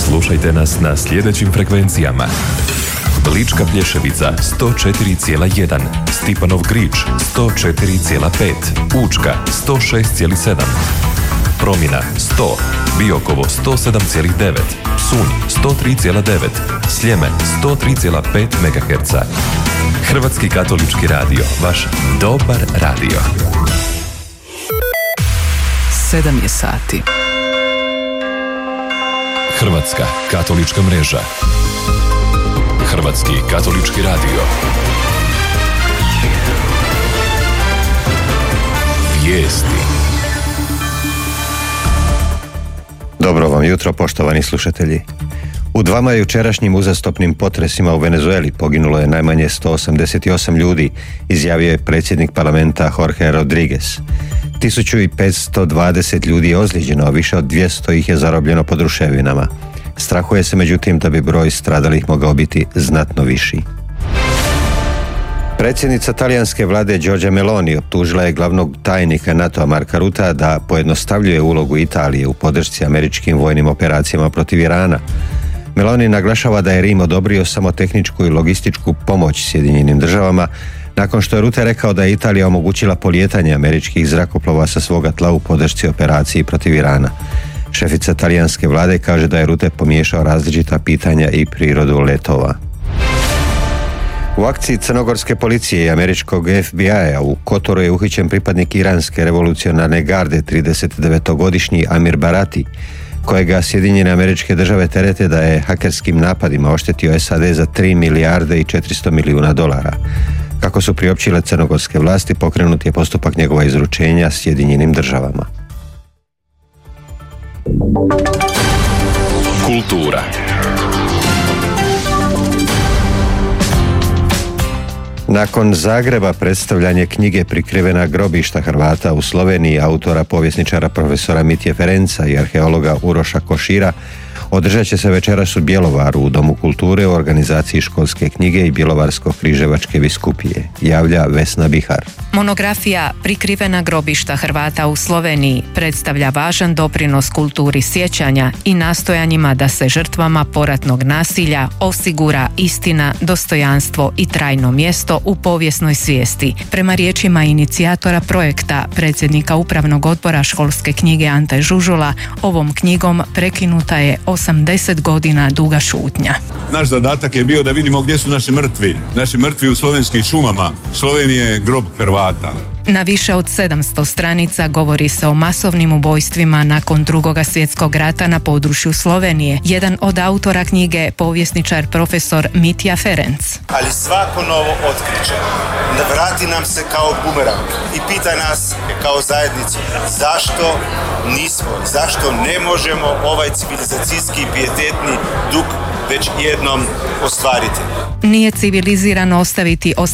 Slušajte nas na sljedećim frekvencijama: Lička Plješevica 104,1, Stipanov Grič 104,5, Učka 106,7, Promina 100, Biokovo 107,9, Sunj 103,9, Sljeme 103,5 MHz. Hrvatski katolički radio, vaš dobar radio. 7 je sati. Hrvatska katolička mreža. Hrvatski katolički radio. Vijesti. Dobro vam jutro, poštovani slušatelji. U dvama jučerašnjim uzastopnim potresima u Venezueli poginulo je najmanje 188 ljudi, izjavio je predsjednik parlamenta Jorge Rodriguez. 1520 ljudi je ozlijeđeno, a više od 200 ih je zarobljeno pod ruševinama. Strahuje se međutim da bi broj stradalih mogao biti znatno viši. Predsjednica talijanske vlade Giorgia Meloni optužila je glavnog tajnika NATO-a Marka Rutea da pojednostavljuje ulogu Italije u podršci američkim vojnim operacijama protiv Irana. Meloni naglašava da je Rim odobrio samo tehničku i logističku pomoć Sjedinjenim državama, nakon što je Rutte rekao da je Italija omogućila polijetanje američkih zrakoplova sa svoga tla u podršci operaciji protiv Irana. Šefica talijanske vlade kaže da je Rutte pomiješao različita pitanja i prirodu letova. U akciji crnogorske policije i američkog FBI-a u Kotoru je uhićen pripadnik iranske revolucionarne garde, 39-godišnji Amir Barati, kojega Sjedinjene Američke Države terete da je hakerskim napadima oštetio SAD za 3 milijarde i 400 milijuna dolara. Kako su priopćile crnogorske vlasti, pokrenut je postupak njegova izručenja Sjedinjenim Državama. Kultura. Nakon Zagreba predstavljanje knjige Prikrivena grobišta Hrvata u Sloveniji autora povjesničara profesora Mitje Ferenca i arheologa Uroša Košira održat će se večeras u Bjelovaru u Domu kulture u organizaciji Školske knjige i Bjelovarsko-križevačke biskupije, javlja Vesna Bihar. Monografija Prikrivena grobišta Hrvata u Sloveniji predstavlja važan doprinos kulturi sjećanja i nastojanjima da se žrtvama poratnog nasilja osigura istina, dostojanstvo i trajno mjesto u povijesnoj svijesti. Prema riječima inicijatora projekta, predsjednika Upravnog odbora Školske knjige Ante Žužula, ovom knjigom prekinuta je 80 godina duga šutnja. Naš zadatak je bio da vidimo gdje su naši mrtvi. Naši mrtvi u slovenskim šumama. Slovenija je grob Hrvata. Na više od 700 stranica govori se o masovnim ubojstvima nakon Drugog svjetskog rata na području Slovenije. Jedan od autora knjige, povjesničar profesor Mitja Ferenc. Ali svako novo otkriće vrati nam se kao bumerang i pita nas kao zajednicu zašto nismo, zašto ne možemo ovaj civilizacijski pijetetni dug već jednom ostvariti. Nije civilizirano ostaviti